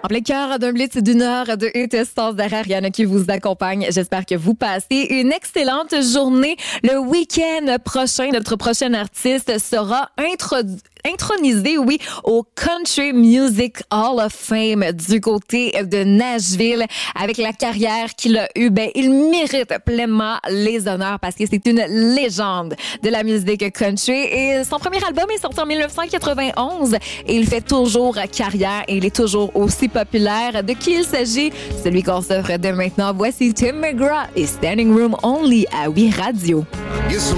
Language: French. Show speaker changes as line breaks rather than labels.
En plein cœur d'un blitz d'une heure de Sans d'arrêt, Ariane qui vous accompagne. J'espère que vous passez une excellente journée. Le week-end prochain, notre prochain artiste sera intronisé, au Country Music Hall of Fame du côté de Nashville. Avec la carrière qu'il a eue, il mérite pleinement les honneurs parce que c'est une légende de la musique country. Et son premier album est sorti en 1991 et il fait toujours carrière et il est toujours aussi populaire. De qui il s'agit? Celui qu'on s'offre de maintenant. Voici Tim McGraw et Standing Room Only à Oui Radio.